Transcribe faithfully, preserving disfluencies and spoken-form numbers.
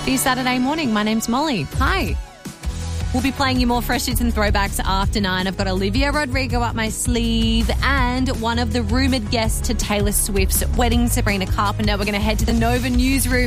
for your Saturday morning. My name's Molly. Hi. We'll be playing you more fresh hits and throwbacks after nine. I've got Olivia Rodrigo up my sleeve and one of the rumoured guests to Taylor Swift's wedding, Sabrina Carpenter. We're going to head to the Nova newsroom